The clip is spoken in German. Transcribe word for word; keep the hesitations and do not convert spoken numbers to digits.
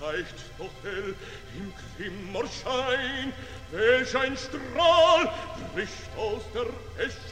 steigt doch hell im Glimmerschein, welch ein Strahl bricht aus der Esche